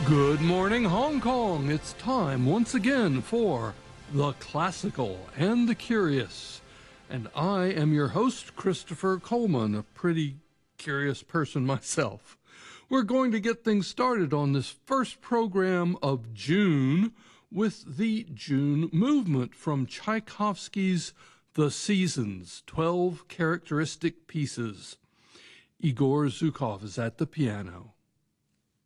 Good morning, Hong Kong. It's time once again for The Classical and the Curious. And I am your host, Christopher Coleman, a pretty curious person myself. We're going to get things started on this first program of June with the June Movement from Tchaikovsky's The Seasons, 12 Characteristic Pieces. Igor Zhukov is at the piano.